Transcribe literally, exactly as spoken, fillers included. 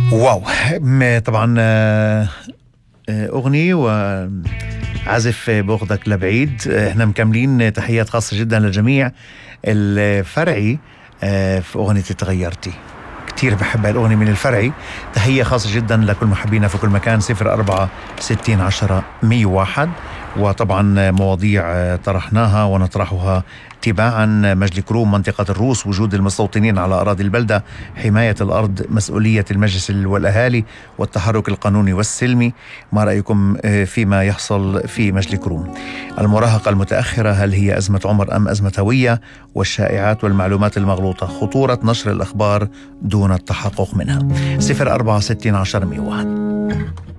واو. م- طبعا آه، آه، أغنية وعزف باخدك لبعيد. آه، احنا مكملين تحيات خاصة جدا لجميع الفرعي آه، في أغنية تغيرتي. كتير بحب هالأغنية من الفرعي. تحية خاصة جدا لكل محبينا في كل مكان. صفر أربعة ستين عشرة مية واحد. وطبعا مواضيع آه، طرحناها ونطرحها تباعا: مجلي كروم، منطقة الروس، وجود المستوطنين على أراضي البلدة، حماية الأرض، مسؤولية المجلس والأهالي، والتحرك القانوني والسلمي. ما رأيكم آه، فيما يحصل في مجلي كروم؟ المراهقة المتأخرة، هل هي أزمة عمر أم أزمة هوية؟ والشائعات والمعلومات المغلوطة، خطورة نشر الأخبار دون التحقق منها. صفر أربعة ستين عشرة مية واحد.